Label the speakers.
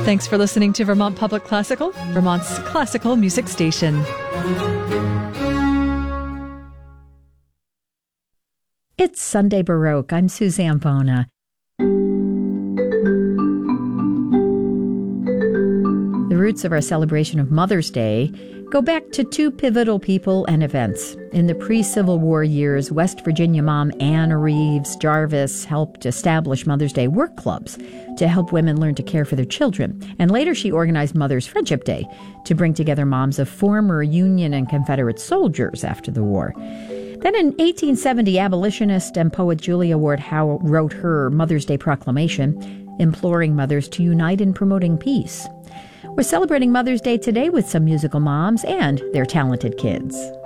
Speaker 1: Thanks for listening to Vermont Public Classical, Vermont's classical music station.
Speaker 2: It's Sunday Baroque. I'm Suzanne Bona. The roots of our celebration of Mother's Day go back to two pivotal people and events. In the pre-Civil War years, West Virginia mom Anne Reeves Jarvis helped establish Mother's Day work clubs to help women learn to care for their children. And later she organized Mother's Friendship Day to bring together moms of former Union and Confederate soldiers after the war. Then in 1870, abolitionist and poet Julia Ward Howe wrote her Mother's Day proclamation, imploring mothers to unite in promoting peace. We're celebrating Mother's Day today with some musical moms and their talented kids.